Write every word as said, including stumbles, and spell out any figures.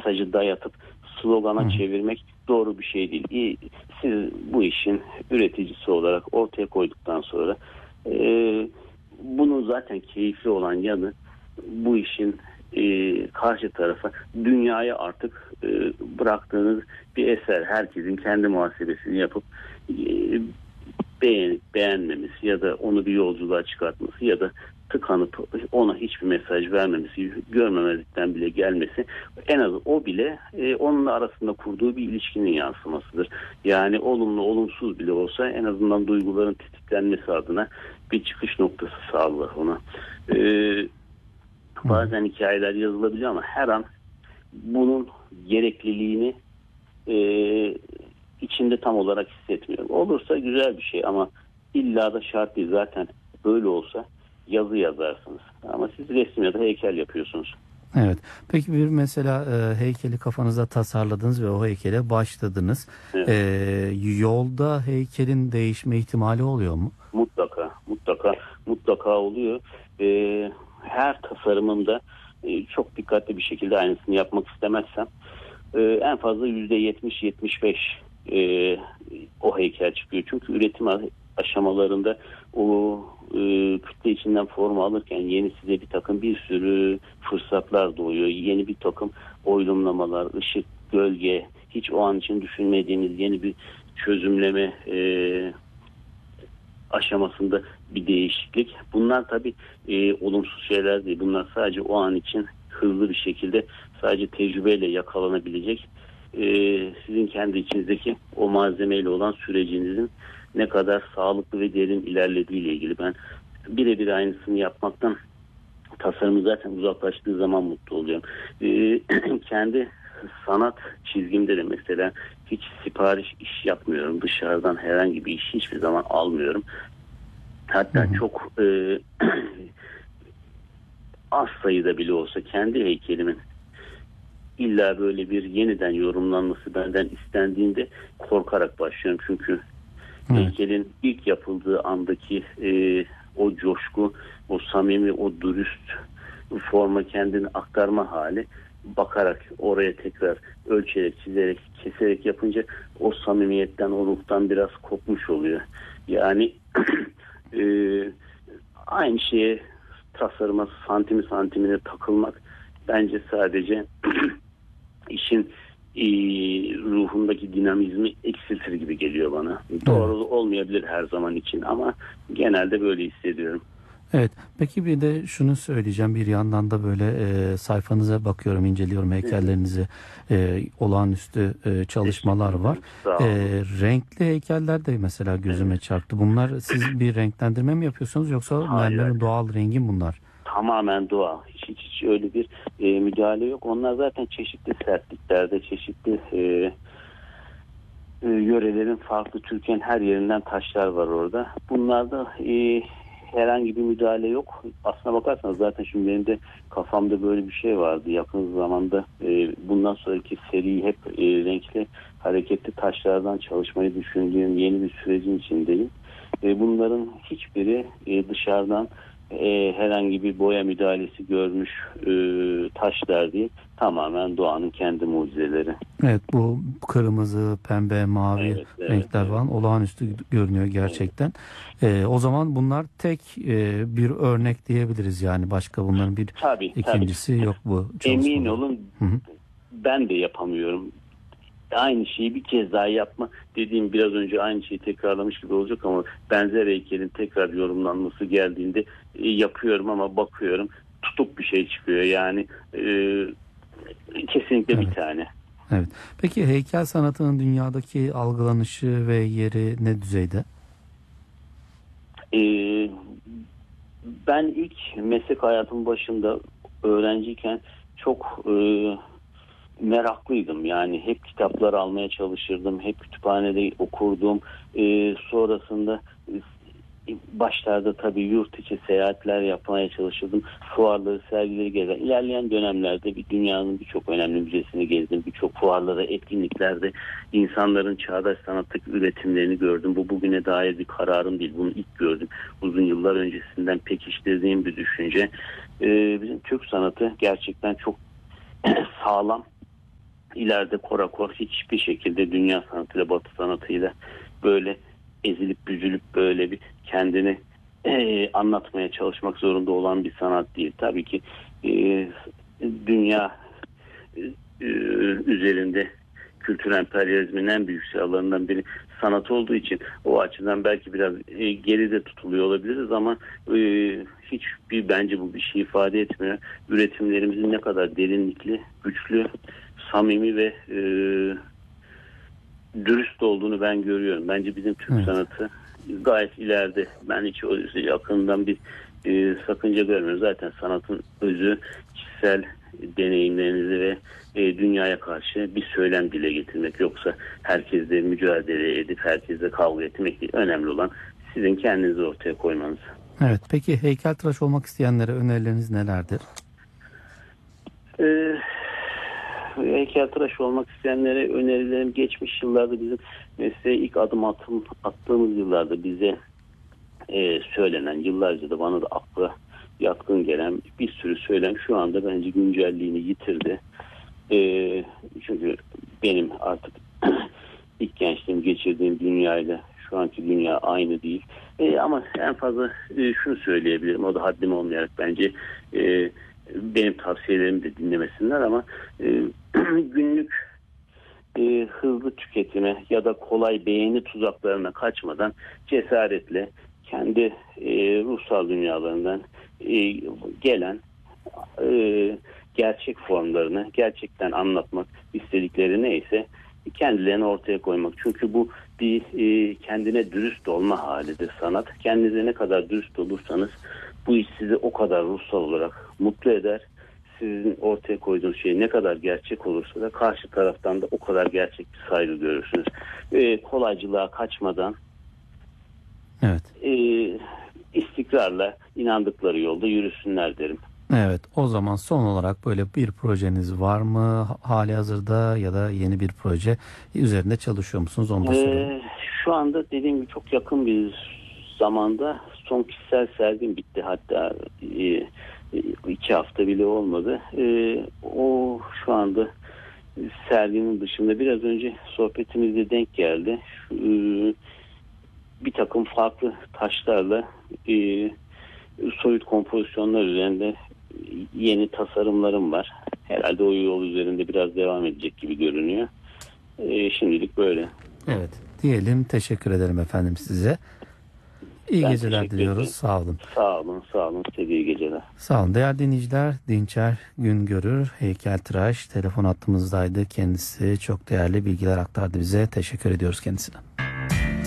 mesajı dayatıp slogana Hı. çevirmek doğru bir şey değil. İyi, siz bu işin üreticisi olarak ortaya koyduktan sonra e, bunun zaten keyifli olan yanı bu işin e, karşı tarafa, dünyaya artık e, bıraktığınız bir eser. Herkesin kendi muhasebesini yapıp e, beğenip beğenmemesi ya da onu bir yolculuğa çıkartması ya da tıkanıp ona hiçbir mesaj vermemesi, görmemezlikten bile gelmesi, en az o bile e, onunla arasında kurduğu bir ilişkinin yansımasıdır. Yani olumlu olumsuz bile olsa en azından duyguların tetiklenmesi adına bir çıkış noktası sağlar ona. E, bazen hikayeler yazılabiliyor ama her an bunun gerekliliğini e, içinde tam olarak hissetmiyorum. Olursa güzel bir şey ama illa da şart değil. Zaten böyle olsa yazı yazarsınız. Ama siz resim ya da heykel yapıyorsunuz. Evet. Peki bir mesela e, heykeli kafanızda tasarladınız ve o heykele başladınız. Evet. E, yolda heykelin değişme ihtimali oluyor mu? Mutlaka. Mutlaka. Mutlaka oluyor. E, her tasarımımda e, çok dikkatli bir şekilde aynısını yapmak istemezsem e, en fazla yüzde yetmiş yetmiş beş e, o heykel çıkıyor. Çünkü üretim aşamalarında o e, kütle içinden forma alırken yeni size bir takım bir sürü fırsatlar doğuyor. Yeni bir takım oylumlamalar, ışık, gölge, hiç o an için düşünmediğiniz yeni bir çözümleme e, aşamasında bir değişiklik. Bunlar tabii e, olumsuz şeyler değil. Bunlar sadece o an için hızlı bir şekilde sadece tecrübeyle yakalanabilecek, e, sizin kendi içinizdeki o malzemeyle olan sürecinizin ne kadar sağlıklı ve derin ilerlediği ile ilgili. Ben birebir aynısını yapmaktan, tasarımı zaten uzaklaştığı zaman mutlu oluyorum. Ee, kendi sanat çizgimde de mesela hiç sipariş iş yapmıyorum. Dışarıdan herhangi bir iş hiçbir zaman almıyorum. Hatta Hı-hı. çok e, az sayıda bile olsa kendi heykelimin illa böyle bir yeniden yorumlanması benden istendiğinde korkarak başlıyorum. Çünkü heykelin ilk yapıldığı andaki e, o coşku, o samimi, o dürüst forma kendini aktarma hali, bakarak oraya tekrar ölçerek, çizerek, keserek yapınca o samimiyetten, o ruhtan biraz kopmuş oluyor. Yani e, aynı şeye, tasarıma santimi santimine takılmak bence sadece işin e, ruhundaki dinamizmi eksiltir gibi geliyor bana. Doğru olmayabilir her zaman için ama genelde böyle hissediyorum. Evet. Peki bir de şunu söyleyeceğim. Bir yandan da böyle e, sayfanıza bakıyorum, inceliyorum heykellerinizi. E, olağanüstü e, çalışmalar var. E, renkli heykeller de mesela gözüme evet. çarptı. Bunlar siz bir renklendirme mi yapıyorsunuz yoksa mermerin doğal rengi mi bunlar? Tamamen doğal. Hiç hiç, hiç öyle bir e, müdahale yok. Onlar zaten çeşitli sertliklerde, çeşitli e, e, yörelerin farklı, Türkiye'nin her yerinden taşlar var orada. Bunlarda e, herhangi bir müdahale yok. Aslına bakarsanız zaten şimdi benim de kafamda böyle bir şey vardı. Yakın zamanda e, bundan sonraki seriyi hep e, renkli, hareketli taşlardan çalışmayı düşündüğüm yeni bir sürecin içindeyim. E, bunların hiçbiri e, dışarıdan e, herhangi bir boya müdahalesi görmüş e, taşlar değil. Tamamen doğanın kendi mucizeleri. Evet, bu kırmızı, pembe, mavi evet, evet, renkler evet. falan olağanüstü görünüyor gerçekten. Evet. E, o zaman bunlar tek e, bir örnek diyebiliriz yani. Başka bunların bir tabii, ikincisi tabii. yok bu çalışmada. Emin olun Hı-hı. ben de yapamıyorum. Aynı şeyi bir kez daha yapma dediğim, biraz önce aynı şeyi tekrarlamış gibi olacak ama benzer heykelin tekrar yorumlanması geldiğinde e, yapıyorum ama bakıyorum tutuk bir şey çıkıyor yani e, kesinlikle evet. bir tane. Evet. Peki heykel sanatının dünyadaki algılanışı ve yeri ne düzeyde? Ee, ben ilk meslek hayatımın başında öğrenciyken çok e, meraklıydım. Yani hep kitaplar almaya çalışırdım. Hep kütüphanede okurdum. Ee, sonrasında başlarda tabii yurt içi seyahatler yapmaya çalışırdım. Fuarları, sergileri gezdim. İlerleyen dönemlerde bir dünyanın birçok önemli müzesini gezdim. Birçok fuarlarda, etkinliklerde insanların çağdaş sanattaki üretimlerini gördüm. Bu bugüne dair bir kararım değil. Bunu ilk gördüm. Uzun yıllar öncesinden pekiştirdiğim bir düşünce. Ee, bizim Türk sanatı gerçekten çok sağlam ileride korakor hiçbir şekilde dünya sanatıyla, batı sanatıyla böyle ezilip büzülüp böyle bir kendini e, anlatmaya çalışmak zorunda olan bir sanat değil. Tabii ki e, dünya e, üzerinde kültür emperyalizmin en büyük silahlarından biri sanat olduğu için o açıdan belki biraz e, geride tutuluyor olabiliriz ama e, hiçbir bence bu bir şey ifade etmiyor. Üretimlerimizin ne kadar derinlikli, güçlü, samimi ve e, dürüst olduğunu ben görüyorum. Bence bizim Türk evet. sanatı gayet ileride. Ben hiç o yakından bir e, sakınca görmüyorum. Zaten sanatın özü kişisel deneyimlerinizi ve e, dünyaya karşı bir söylem dile getirmek. Yoksa herkesle mücadele edip herkesle kavga etmek değil. Önemli olan sizin kendinizi ortaya koymanız. Evet. Peki heykeltıraş olmak isteyenlere önerileriniz nelerdir? Eee heykeltıraş olmak isteyenlere önerilerim geçmiş yıllarda bizim mesleğe ilk adım atım, attığımız yıllarda bize e, söylenen, yıllarca da bana da akla yatkın gelen bir sürü söylem şu anda bence güncelliğini yitirdi. E, çünkü benim artık ilk gençliğim geçirdiğim dünyayla şu anki dünya aynı değil. E, ama en fazla e, şunu söyleyebilirim, o da haddim olmayarak bence e, benim tavsiyelerimi de dinlemesinler ama e, günlük e, hızlı tüketime ya da kolay beğeni tuzaklarına kaçmadan cesaretle kendi e, ruhsal dünyalarından e, gelen e, gerçek formlarını gerçekten anlatmak, istedikleri neyse kendilerini ortaya koymak. Çünkü bu bir e, kendine dürüst olma halidir sanat. Kendinize ne kadar dürüst olursanız bu iş sizi o kadar ruhsal olarak mutlu eder. Sizin ortaya koyduğunuz şey ne kadar gerçek olursa da karşı taraftan da o kadar gerçek bir saygı görürsünüz. E, kolaycılığa kaçmadan evet. e, istikrarla inandıkları yolda yürüsünler derim. Evet, o zaman son olarak böyle bir projeniz var mı hali hazırda ya da yeni bir proje üzerinde çalışıyor musunuz? Onu da sorayım. Ee, şu anda dediğim gibi çok yakın bir zamanda son kişisel sergim bitti. Hatta e, iki hafta bile olmadı. E, o şu anda serginin dışında biraz önce sohbetimizde denk geldi. E, bir takım farklı taşlarla e, soyut kompozisyonlar üzerinde yeni tasarımlarım var. Herhalde o yol üzerinde biraz devam edecek gibi görünüyor. E, şimdilik böyle. Evet. Diyelim, teşekkür ederim efendim size. İyi ben geceler diliyoruz. Ederim. Sağ olun. Sağ olun. Sağ olun. Size iyi geceler. Sağ olun. Değerli dinleyiciler, Dinçer Güngörür heykeltıraş telefon hattımızdaydı. Kendisi çok değerli bilgiler aktardı bize. Teşekkür ediyoruz kendisine.